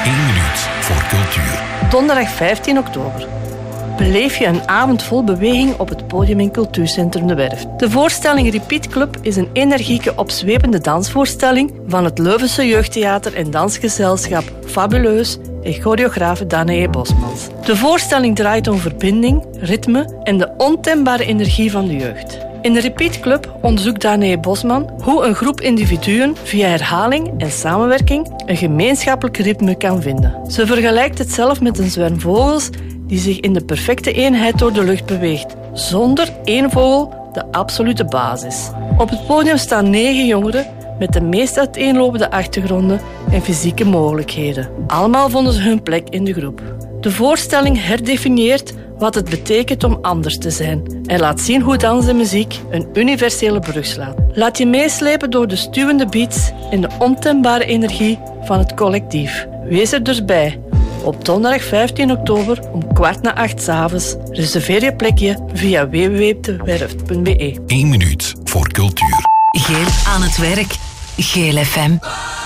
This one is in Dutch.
1 minuut voor cultuur. Donderdag 15 oktober. Beleef je een avond vol beweging op het podium in Cultuurcentrum De Werft. De voorstelling Repeat Club is een energieke, opzwepende dansvoorstelling van het Leuvense jeugdtheater en dansgezelschap Fabuleus en choreografe Danae Bosmans. De voorstelling draait om verbinding, ritme en de ontembare energie van de jeugd. In de Repeat Club onderzoekt Danae Bosman hoe een groep individuen via herhaling en samenwerking een gemeenschappelijk ritme kan vinden. Ze vergelijkt het zelf met een zwerm vogels die zich in de perfecte eenheid door de lucht beweegt, zonder één vogel de absolute basis. Op het podium staan 9 jongeren met de meest uiteenlopende achtergronden en fysieke mogelijkheden. Allemaal vonden ze hun plek in de groep. De voorstelling herdefinieert wat het betekent om anders te zijn en laat zien hoe dans en muziek een universele brug slaat. Laat je meeslepen door de stuwende beats en de ontembare energie van het collectief. Wees er dus bij. Op donderdag 15 oktober om 7:15 s'avonds. Reserveer je plekje via www.dewerft.be. 1 minuut voor cultuur. Geel aan het werk. Geel FM.